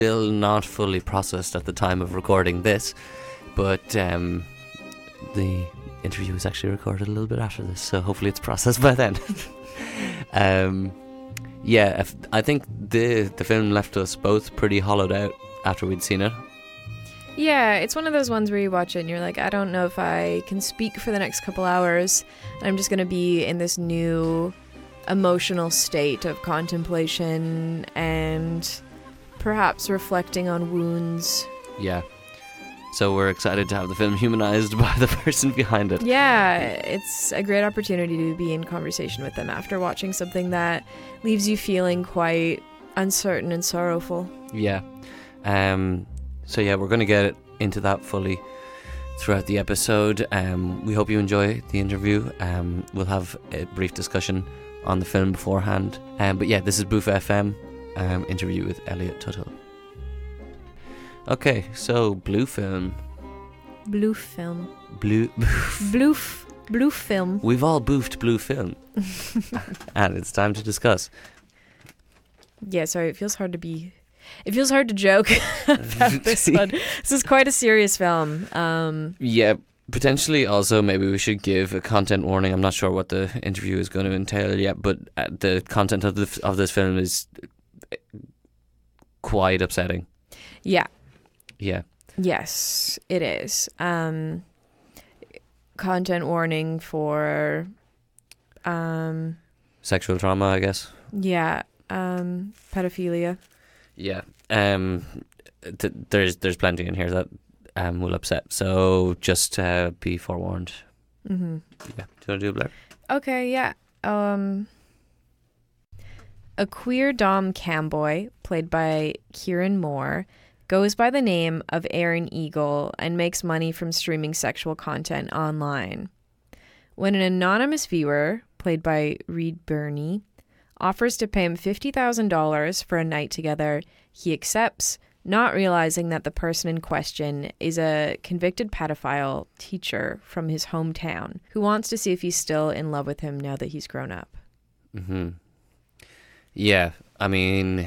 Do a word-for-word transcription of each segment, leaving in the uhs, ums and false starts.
Still not fully processed at the time of recording this, but um, the interview was actually recorded a little bit after this, so hopefully it's processed by then. um, yeah, if, I think the the film left us both pretty hollowed out after we'd seen it. Yeah, it's one of those ones where you watch it and you're like, I don't know if I can speak for the next couple hours. I'm just going to be in this new emotional state of contemplation and perhaps reflecting on wounds. Yeah. So we're excited to have the film humanized by the person behind it. Yeah, it's a great opportunity to be in conversation with them after watching something that leaves you feeling quite uncertain and sorrowful. Yeah. Um, so yeah, we're going to get into that fully throughout the episode. Um, we hope you enjoy the interview. Um, we'll have a brief discussion on the film beforehand. Um, but yeah, this is Boof F M. Um, interview with Elliot Tuttle. Okay, so blue film. Blue film. Blue. blue. F- blue film. We've all boofed blue film, and it's time to discuss. Yeah, sorry, it feels hard to be. It feels hard to joke about this one. This is quite a serious film. Um, yeah. Potentially also maybe we should give a content warning. I'm not sure what the interview is going to entail yet, but uh, the content of the of this film is quite upsetting. Yeah. Yeah. Yes, it is. Um, content warning for um, sexual trauma, I guess. Yeah. Um, pedophilia. Yeah. Um, th- there's there's plenty in here that um will upset. So just uh, be forewarned. Mm-hmm. Yeah. Do you want to do a blurb? Okay. Yeah. Um. A queer dom camboy, played by Kieran Moore, goes by the name of Aaron Eagle and makes money from streaming sexual content online. When an anonymous viewer, played by Reed Burney, offers to pay him fifty thousand dollars for a night together, he accepts, not realizing that the person in question is a convicted pedophile teacher from his hometown who wants to see if he's still in love with him now that he's grown up. Mm-hmm. Yeah, I mean,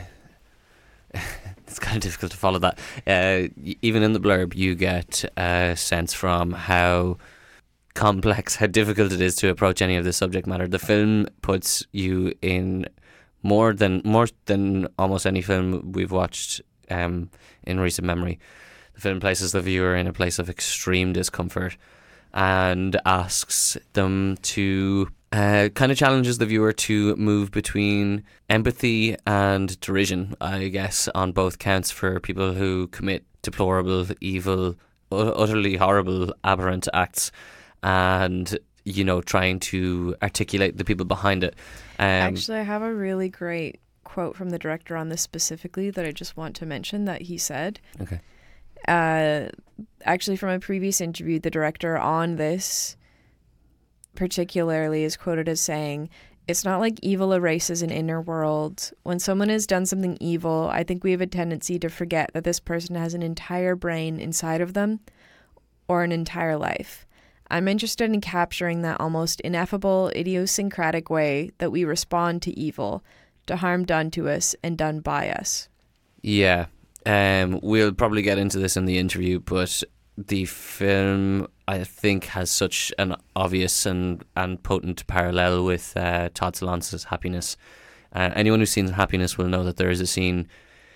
it's kind of difficult to follow that. Uh, even in the blurb, you get a sense from how complex, how difficult it is to approach any of this subject matter. The film puts you in more than more than almost any film we've watched um, in recent memory. The film places the viewer in a place of extreme discomfort and asks them to uh, kind of challenges the viewer to move between empathy and derision, I guess, on both counts for people who commit deplorable, evil, utterly horrible, aberrant acts, and, you know, trying to articulate the people behind it. Um, Actually, I have a really great quote from the director on this specifically that I just want to mention that he said. Okay. Uh, actually, from a previous interview, the director on this particularly is quoted as saying, "It's not like evil erases an inner world. When someone has done something evil, I think we have a tendency to forget that this person has an entire brain inside of them or an entire life. I'm interested in capturing that almost ineffable, idiosyncratic way that we respond to evil, to harm done to us and done by us." Yeah. Um, we'll probably get into this in the interview, but the film, I think, has such an obvious and, and potent parallel with uh, Todd Solondz's Happiness. Uh, anyone who's seen Happiness will know that there is a scene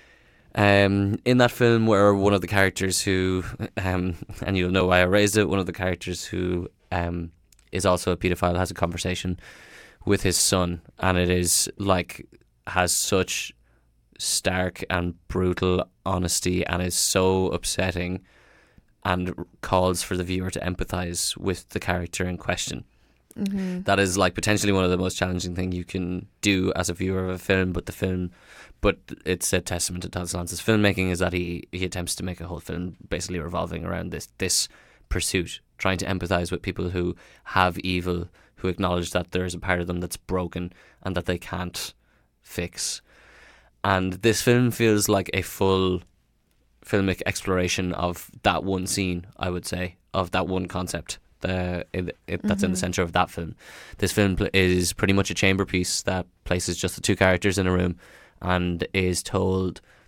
um, in that film where one of the characters who, um, and you'll know why I raised it, one of the characters who um, is also a paedophile has a conversation with his son, and it is like, has such stark and brutal honesty and is so upsetting and calls for the viewer to empathize with the character in question. Mm-hmm. That is like potentially one of the most challenging things you can do as a viewer of a film, but the film but it's a testament to Todd Solondz's filmmaking is that he, he attempts to make a whole film basically revolving around this this pursuit, trying to empathize with people who have evil, who acknowledge that there is a part of them that's broken and that they can't fix. And this film feels like a full filmic exploration of that one scene, I would say, of that one concept the it, it, that's mm-hmm. in the centre of that film. This film pl- is pretty much a chamber piece that places just the two characters in a room and is told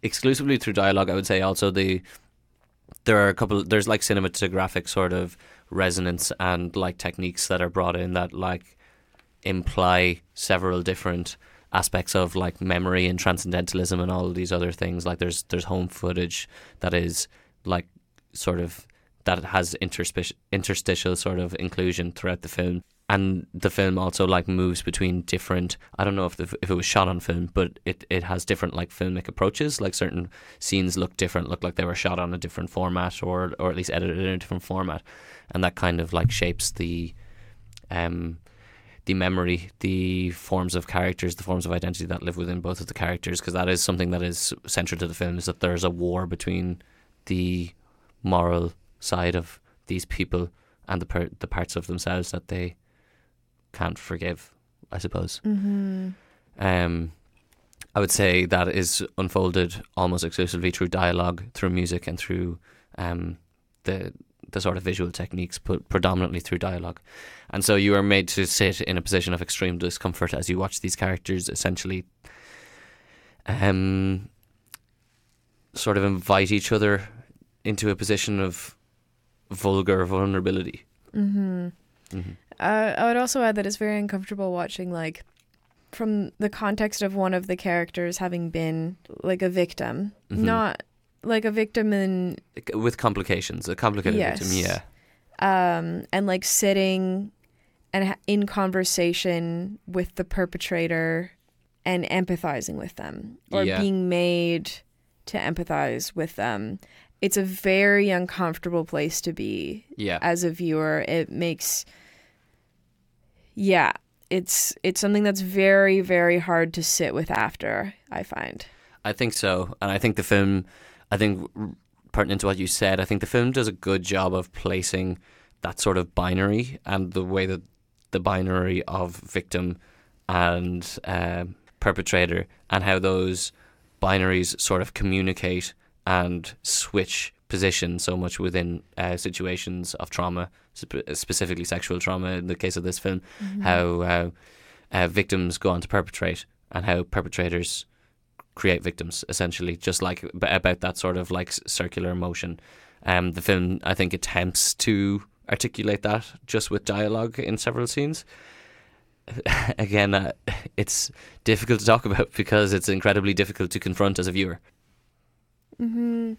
exclusively through dialogue. I would say also the there are a couple. There's like cinematographic sort of resonance and like techniques that are brought in that like imply several different aspects of like memory and transcendentalism and all of these other things. Like there's there's home footage that is like sort of that has interstitial interstitial sort of inclusion throughout the film. And the film also like moves between different, I don't know if the, if it was shot on film, but it, it has different like filmic approaches. Like certain scenes look different, look like they were shot on a different format, or or at least edited in a different format, and that kind of like shapes the um the memory, the forms of characters, the forms of identity that live within both of the characters, because that is something that is central to the film, is that there's a war between the moral side of these people and the per- the parts of themselves that they can't forgive, I suppose. Mm-hmm. Um, I would say that is unfolded almost exclusively through dialogue, through music, and through um, the the sort of visual techniques, but predominantly through dialogue. And so you are made to sit in a position of extreme discomfort as you watch these characters essentially um, sort of invite each other into a position of vulgar vulnerability. Mm-hmm. Mm-hmm. Uh, I would also add that it's very uncomfortable watching, like, from the context of one of the characters having been, like, a victim. Mm-hmm. Not, like, a victim in... With complications, a complicated yes. victim, yeah. Um, and, like, sitting and ha- in conversation with the perpetrator and empathizing with them. Or Yeah. being made to empathize with them. It's a very uncomfortable place to be Yeah. as a viewer. It makes... Yeah, it's it's something that's very, very hard to sit with after, I find. I think so. And I think the film, I think pertinent to what you said, I think the film does a good job of placing that sort of binary and the way that the binary of victim and um, perpetrator, and how those binaries sort of communicate and switch position so much within uh, situations of trauma, sp- specifically sexual trauma in the case of this film. Mm-hmm. How uh, uh, victims go on to perpetrate, and how perpetrators create victims, essentially, just like b- about that sort of like circular motion. Um, the film, I think, attempts to articulate that just with dialogue in several scenes. Again, uh, it's difficult to talk about because it's incredibly difficult to confront as a viewer. Mm-hmm.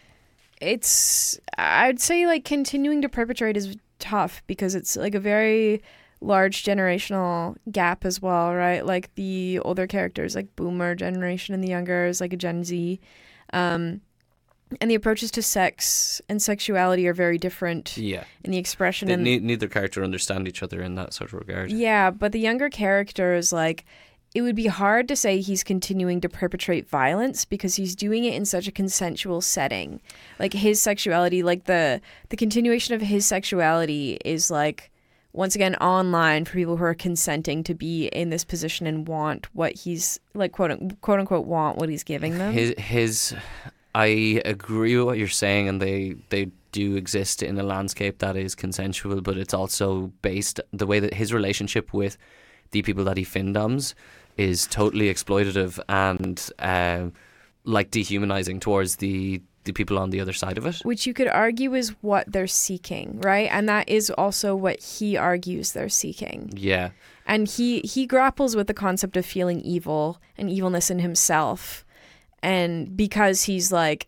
It's, I'd say, like, continuing to perpetrate is tough because it's like a very large generational gap as well, right? Like the older characters, like boomer generation, and the younger is like a Gen Z. Um, and the approaches to sex and sexuality are very different. Yeah. In the expression. They, and ne- neither character understand each other in that sort of regard. Yeah, but the younger characters, like, it would be hard to say he's continuing to perpetrate violence because he's doing it in such a consensual setting. Like his sexuality, like the the continuation of his sexuality is like, once again, online for people who are consenting to be in this position and want what he's, like, quote, quote unquote, want what he's giving them. His, his, I agree with what you're saying, and they, they do exist in a landscape that is consensual, but it's also based, the way that his relationship with the people that he findoms is totally exploitative and uh, like dehumanizing towards the the people on the other side of it. Which you could argue is what they're seeking, right? And that is also what he argues they're seeking. Yeah. And he, he grapples with the concept of feeling evil and evilness in himself. And because he's like,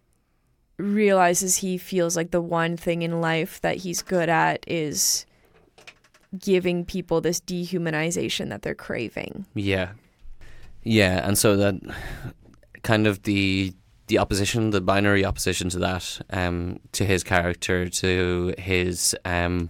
realizes he feels like the one thing in life that he's good at is giving people this dehumanization that they're craving. Yeah. Yeah, and so that kind of the the opposition, the binary opposition to that, um, to his character, to his, um,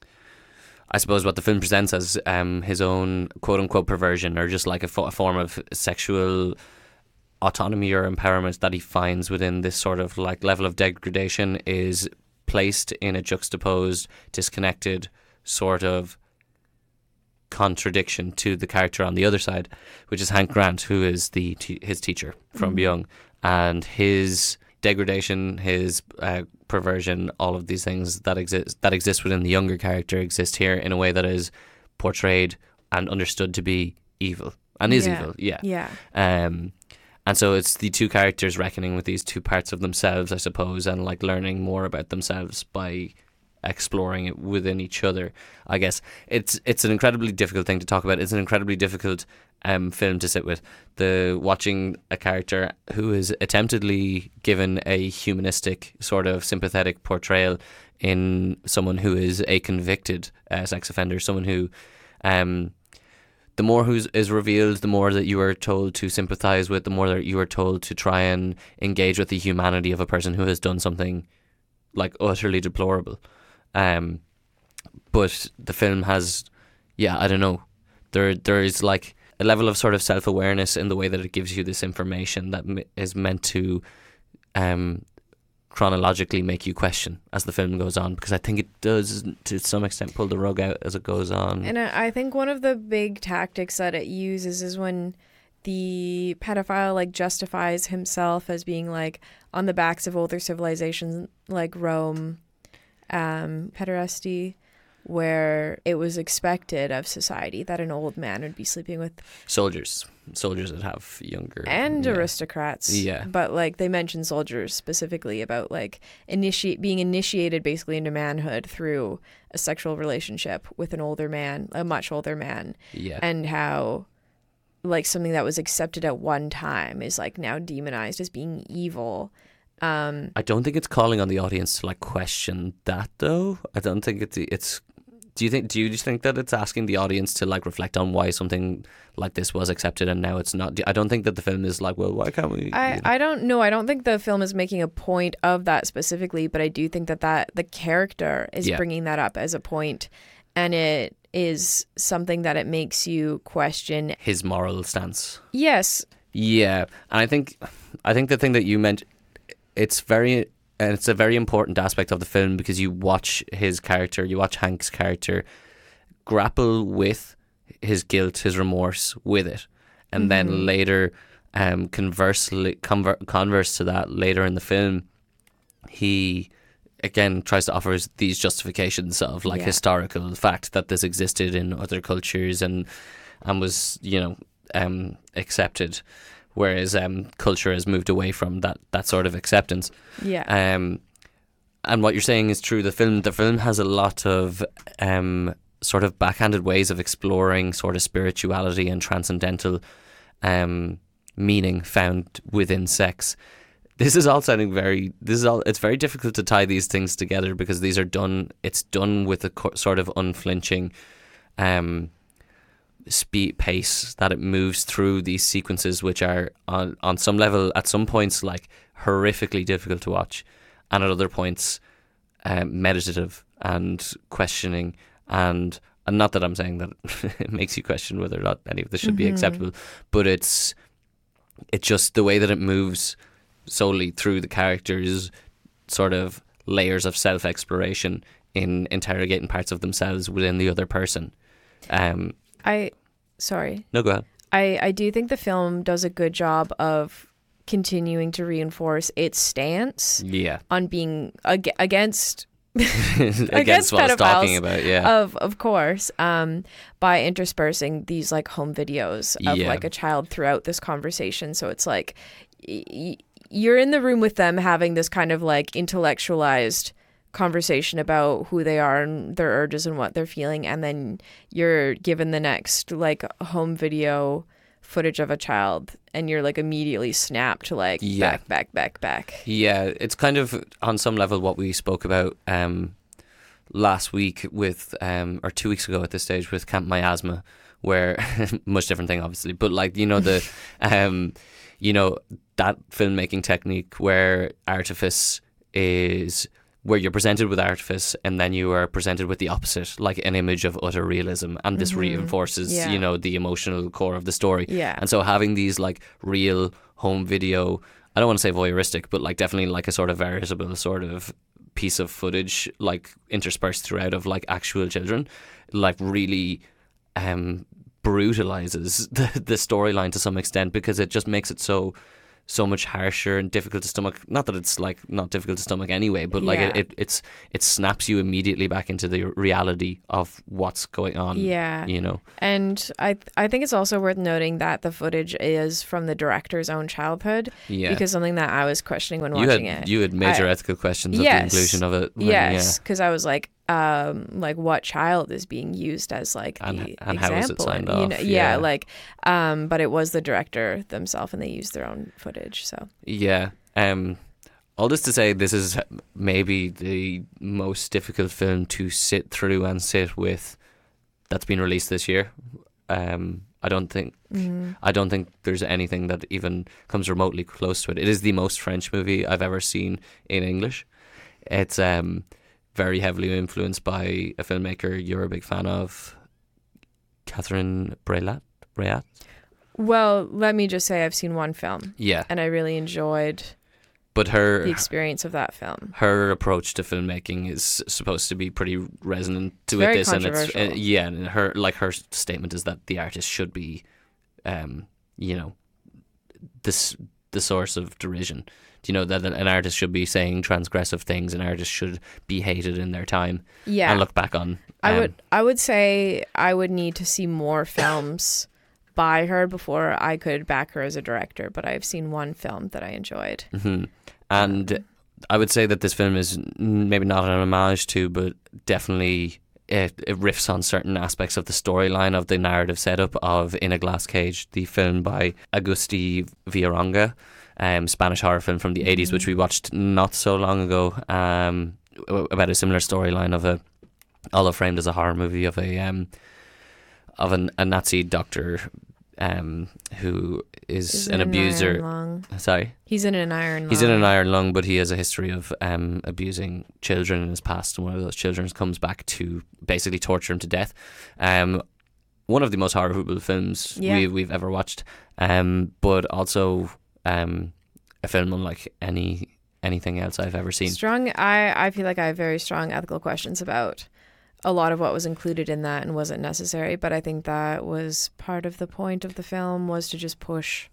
I suppose what the film presents as um, his own quote-unquote perversion, or just like a, fo- a form of sexual autonomy or empowerment that he finds within this sort of like level of degradation, is placed in a juxtaposed, disconnected sort of contradiction to the character on the other side, which is Hank Grant, who is the t- his teacher from Mm. young, and his degradation, his uh, perversion, all of these things that exist that exist within the younger character exist here in a way that is portrayed and understood to be evil, and is Yeah. evil, yeah. Yeah. Um, And so it's the two characters reckoning with these two parts of themselves, I suppose, and like learning more about themselves by exploring it within each other. I guess it's it's an incredibly difficult thing to talk about. It's an incredibly difficult um, film to sit with. The watching a character who is attemptedly given a humanistic sort of sympathetic portrayal in someone who is a convicted uh, sex offender, someone who um, the more who is revealed, the more that you are told to sympathise with, the more that you are told to try and engage with the humanity of a person who has done something like utterly deplorable. Um, but the film has, yeah, I don't know, there there is like a level of sort of self-awareness in the way that it gives you this information that m- is meant to um, chronologically make you question as the film goes on, because I think it does to some extent pull the rug out as it goes on. And I I think one of the big tactics that it uses is when the pedophile like justifies himself as being like on the backs of older civilizations like Rome, um, pederasty, where it was expected of society that an old man would be sleeping with Soldiers. Soldiers that have younger... and yeah. aristocrats. Yeah. But like they mention soldiers specifically about like initiate being initiated basically into manhood through a sexual relationship with an older man, a much older man. Yeah. And how like something that was accepted at one time is like now demonized as being evil. Um, I don't think it's calling on the audience to like question that though. I don't think it's it's. Do you think? Do you just think that it's asking the audience to like reflect on why something like this was accepted and now it's not? I don't think that the film is like, well, why can't we? I, you know? I don't know. I don't think the film is making a point of that specifically, but I do think that, that the character is Yeah. bringing that up as a point, and it is something that it makes you question. His moral stance. Yes. Yeah, and I think, I think the thing that you meant, it's very, and it's a very important aspect of the film because you watch his character, you watch Hank's character grapple with his guilt, his remorse with it, and Mhm. then later, um, conversely, conver- converse to that, later in the film, he again tries to offer us these justifications of like Yeah. historical fact that this existed in other cultures and and was, you know, um, accepted, whereas um, culture has moved away from that that sort of acceptance. Yeah. Um, and what you're saying is true. The film, the film has a lot of um, sort of backhanded ways of exploring sort of spirituality and transcendental um, meaning found within sex. This is all sounding very. This is all. It's very difficult to tie these things together because these are done. It's done with a co- sort of unflinching um, speed pace that it moves through these sequences, which are on on some level, at some points, like horrifically difficult to watch, and at other points, um, meditative and questioning. And, and not that I'm saying that it makes you question whether or not any of this should be Mhm. acceptable, but it's it's just the way that it moves solely through the characters' sort of layers of self-exploration in interrogating parts of themselves within the other person. Um, I, sorry. no, go ahead. I, I do think the film does a good job of continuing to reinforce its stance Yeah. on being ag- against Against what I was talking pedophiles. about, yeah. of of course, um, by interspersing these like home videos of Yeah. like a child throughout this conversation. So it's like y- y- you're in the room with them having this kind of like intellectualized conversation about who they are and their urges and what they're feeling, and then you're given the next like home video footage of a child and you're like immediately snapped to like Yeah. back back back back. Yeah, it's kind of on some level what we spoke about um, last week with, um, or two weeks ago at this stage with Camp Miasma, where much different thing obviously, but like, you know, the, um, you know, that filmmaking technique where artifice is, where you're presented with artifice and then you are presented with the opposite, like an image of utter realism, and this Mhm. reinforces, Yeah. you know, the emotional core of the story. Yeah. And so having these like real home video, I don't want to say voyeuristic, but like definitely like a sort of veritable sort of piece of footage, like interspersed throughout of like actual children, like really um, brutalizes the, the storyline to some extent, because it just makes it so so much harsher and difficult to stomach. Not that it's like not difficult to stomach anyway, but like Yeah. it, it it's it snaps you immediately back into the reality of what's going on. Yeah. You know. And I I think it's also worth noting that the footage is from the director's own childhood. Yeah. Because something that I was questioning when you watching had it. you had major I- ethical questions of Yes. the inclusion of it. when- Yes, because I was like, um, like what child is being used as like And- the and how is it example? signed And, you off? know, yeah, Yeah. like, um, but it was the director themselves, and they used their own footage. So Yeah. Um, all this to say, this is maybe the most difficult film to sit through and sit with that's been released this year. Um, I don't think mm, I don't think there's anything that even comes remotely close to it. It is the most French movie I've ever seen in English. It's um, very heavily influenced by a filmmaker you're a big fan of, Catherine Breillat. Breillat? well, let me just say I've seen one film, Yeah, and I really enjoyed but her the experience of that film. her approach to filmmaking is supposed to be pretty resonant to It's with very this, and it's uh, controversial. yeah, and her like her statement is that the artist should be, um, you know, this the source of derision. You know that an artist should be saying transgressive things. An artist should be hated in their time Yeah, and look back on. I um, would I would say I would need to see more films by her before I could back her as a director, but I've seen one film that I enjoyed. mhm. And I would say that this film is n- maybe not an homage to, but definitely it, it riffs on certain aspects of the storyline of the narrative setup of In a Glass Cage, the film by Agustí Villarronga, um, Spanish horror film from the eighties, which we watched not so long ago, um, w- about a similar storyline of a, although framed as a horror movie, of a um, of an, a Nazi doctor um, who is Is an it abuser. Iron Lung? Sorry. He's in an iron. He's in lung. an iron lung, but he has a history of um, abusing children in his past, and one of those children comes back to basically torture him to death. Um, one of the most horrible films Yeah. we, we've ever watched, um, but also um, a film unlike any anything else I've ever seen. Strong. I I feel like I have very strong ethical questions about a lot of what was included in that and wasn't necessary. But I think that was part of the point of the film, was to just push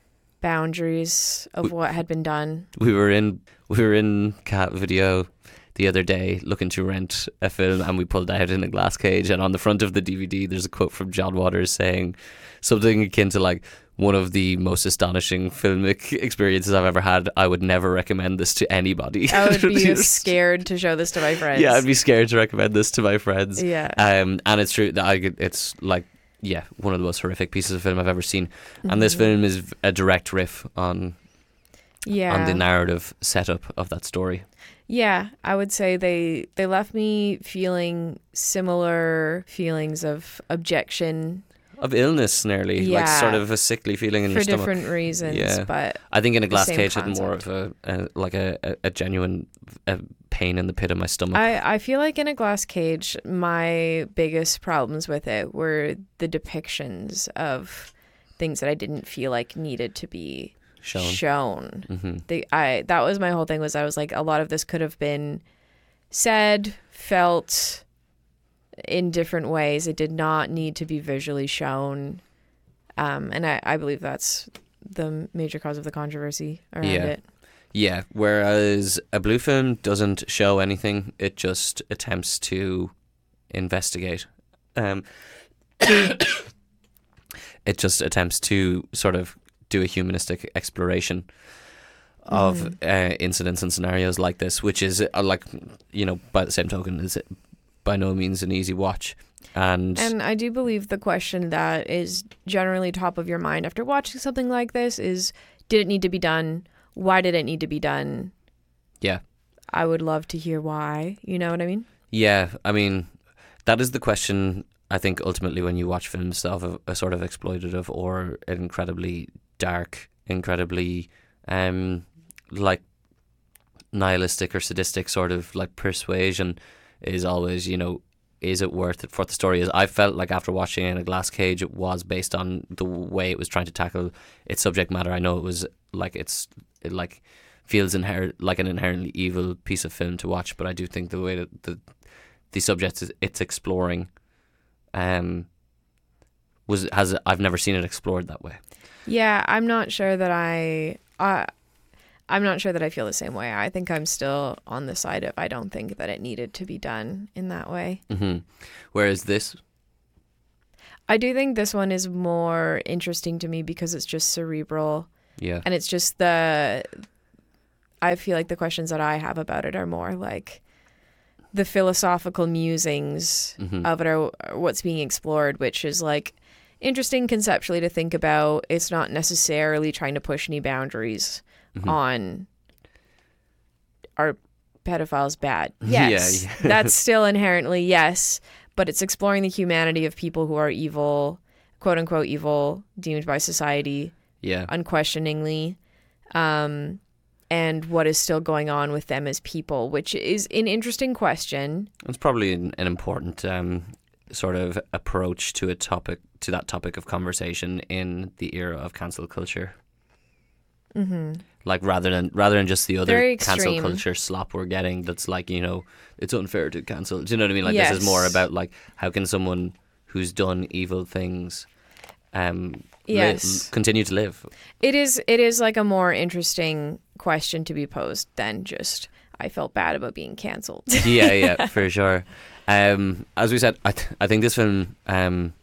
boundaries of We- what had been done. We were in we were in Cat Video the other day looking to rent a film, and we pulled out In a Glass Cage, and on the front of the D V D there's a quote from John Waters saying something akin to like, one of the most astonishing filmic experiences I've ever had. I would never recommend this to anybody. I would be Just- scared to show this to my friends. Yeah, I'd be scared to recommend this to my friends. Yeah. Um, and it's true that I could- it's like, yeah, one of the most horrific pieces of film I've ever seen. And this Mhm. film is a direct riff on Yeah. on the narrative setup of that story. Yeah, I would say they they left me feeling similar feelings of objection Of illness, nearly, like Yeah. sort of a sickly feeling in for your stomach. different reasons, Yeah. but I think In a Glass same Cage had more concept. of a, a like a, a, a genuine a pain in the pit of my stomach. I, I feel like In a Glass Cage, my biggest problems with it were the depictions of things that I didn't feel like needed to be shown. shown. hmm The, I that was my whole thing, was I was like, a lot of this could have been said, felt in different ways. It did not need to be visually shown. Um, and I, I believe that's the major cause of the controversy around Yeah. it. Yeah, whereas a blue film doesn't show anything; it just attempts to investigate. Um, it just attempts to sort of do a humanistic exploration of Mhm. uh, incidents and scenarios like this, which is uh, like, you know, by the same token, is by no means an easy watch. And, And I do believe the question that is generally top of your mind after watching something like this is, did it need to be done? Why did it need to be done? yeah, I would love to hear why. You know what I mean? yeah, I mean, that is the question. I think ultimately when you watch films of a, a sort of exploitative or incredibly dark, incredibly um like nihilistic or sadistic sort of like persuasion, is always, you know, is it worth it for what the story is? I felt like after watching In a Glass Cage, it was based on the way it was trying to tackle its subject matter. I know it was like it's it like feels inher- like an inherently evil piece of film to watch, but I do think the way that the the subject is, it's exploring um was has I've never seen it explored that way. Yeah, I'm not sure that I I I'm not sure that I feel the same way. I think I'm still on the side of I don't think that it needed to be done in that way. Mm-hmm. Whereas this, I do think this one is more interesting to me because it's just cerebral. yeah, And it's just the, I feel like the questions that I have about it are more like the philosophical musings mm-hmm. of it are what's being explored, which is like interesting conceptually to think about. It's not necessarily trying to push any boundaries Mm-hmm. on are pedophiles bad? Yes. Yeah, yeah. That's still inherently yes, but it's exploring the humanity of people who are evil, quote unquote evil, deemed by society yeah, unquestioningly, um, and what is still going on with them as people, which is an interesting question. it's probably an, an important um, sort of approach to a topic, to that topic of conversation in the era of cancel culture. Mm-hmm. Like rather than rather than just the other Very cancel extreme. culture slop we're getting, that's like, you know, it's unfair to cancel. Do you know what I mean? Like Yes. this is more about like how can someone who's done evil things um li- Yes. continue to live. It is it is like a more interesting question to be posed than just I felt bad about being cancelled. Yeah, yeah, for sure. Um, as we said, I th- I think this film, um,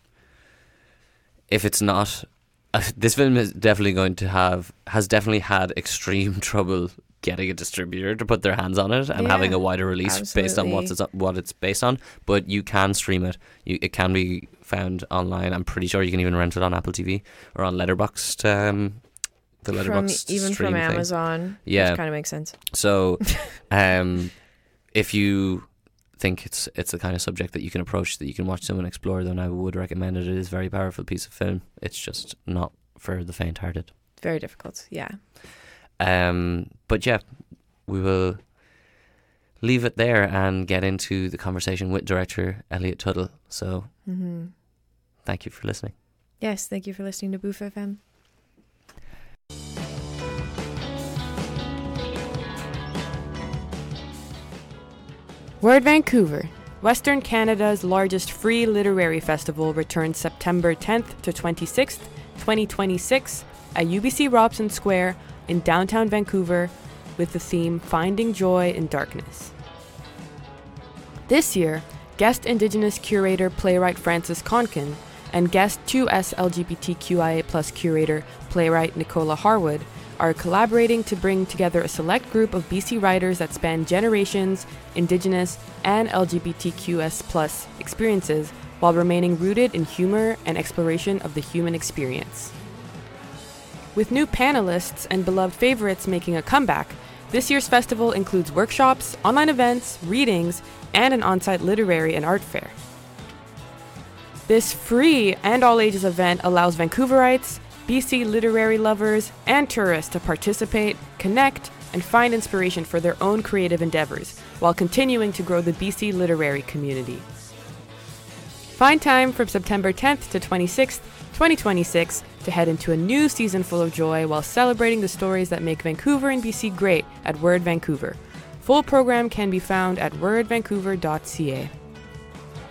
if it's not, uh, this film is definitely going to have has definitely had extreme trouble getting a distributor to put their hands on it and Yeah, having a wider release based on what absolutely. it's what it's based on. But you can stream it. You, it can be found online. I'm pretty sure you can even rent it on Apple T V or on Letterboxd. Um, the from, Letterboxd even stream from thing. Amazon. Yeah. Which kind of makes sense. So, um, if you think it's it's the kind of subject that you can approach, that you can watch someone explore, then I would recommend it. It is a very powerful piece of film. It's just not for the faint-hearted. Very difficult. Yeah. Um, but yeah, we will leave it there and get into the conversation with director Elliot Tuttle. So, Mm-hmm. thank you for listening. Yes. Thank you for listening to Boof F M. Word Vancouver, Western Canada's largest free literary festival, returns September tenth to twenty-sixth, twenty twenty-six at U B C Robson Square in downtown Vancouver with the theme Finding Joy in Darkness. This year, guest Indigenous curator playwright Francis Conkin and guest two S L G B T Q I A plus curator playwright Nicola Harwood are collaborating to bring together a select group of B C writers that span generations, Indigenous, and L G B T Q S plus experiences while remaining rooted in humor and exploration of the human experience. With new panelists and beloved favorites making a comeback, this year's festival includes workshops, online events, readings, and an on-site literary and art fair. This free and all-ages event allows Vancouverites, B C literary lovers, and tourists to participate, connect, and find inspiration for their own creative endeavors while continuing to grow the B C literary community. Find time from September tenth to twenty-sixth, twenty twenty-six to head into a new season full of joy while celebrating the stories that make Vancouver and B C great at Word Vancouver. Full program can be found at word vancouver dot c a.